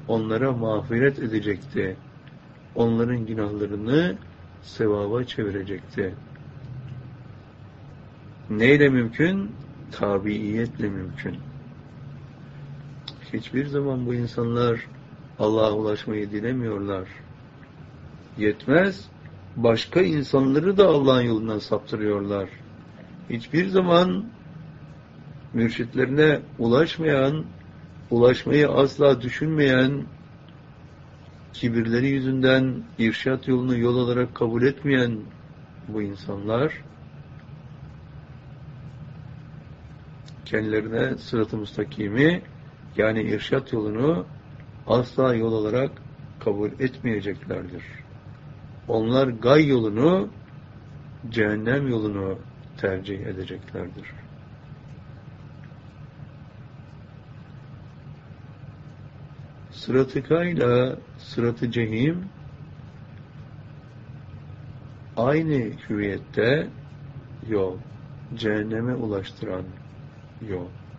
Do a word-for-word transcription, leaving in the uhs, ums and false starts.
onlara mağfiret edecekti. Onların günahlarını sevaba çevirecekti. Neyle mümkün? Tabiiyetle mümkün. Hiçbir zaman bu insanlar Allah'a ulaşmayı dilemiyorlar. Yetmez, başka insanları da Allah'ın yolundan saptırıyorlar. Hiçbir zaman mürşitlerine ulaşmayan, ulaşmayı asla düşünmeyen, kibirleri yüzünden irşat yolunu yol olarak kabul etmeyen bu insanlar, kendilerine sırat-ı müstakimi, yani irşat yolunu asla yol olarak kabul etmeyeceklerdir. Onlar gay yolunu, cehennem yolunu tercih edeceklerdir. Sırat-ı kayla sırat-ı cehim aynı hüviyette yol, cehenneme ulaştıran yol.